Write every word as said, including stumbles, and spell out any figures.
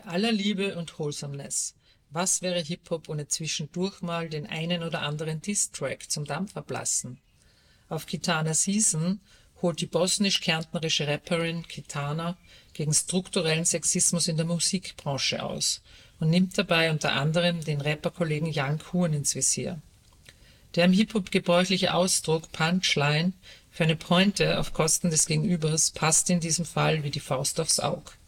aller Liebe und Wholesomeness, was wäre Hip-Hop ohne zwischendurch mal den einen oder anderen Diss-Track zum Dampf ablassen? Auf Kitana Season holt die bosnisch-kärntnerische Rapperin Kitana gegen strukturellen Sexismus in der Musikbranche aus und nimmt dabei unter anderem den Rapperkollegen Young Horn ins Visier. Der im Hip-Hop gebräuchliche Ausdruck Punchline für eine Pointe auf Kosten des Gegenübers passt in diesem Fall wie die Faust aufs Auge.